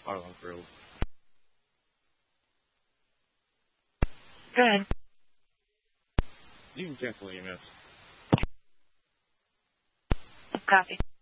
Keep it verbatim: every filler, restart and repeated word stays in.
Harlem Grove. Go ahead. You can cancel E M S. Copy.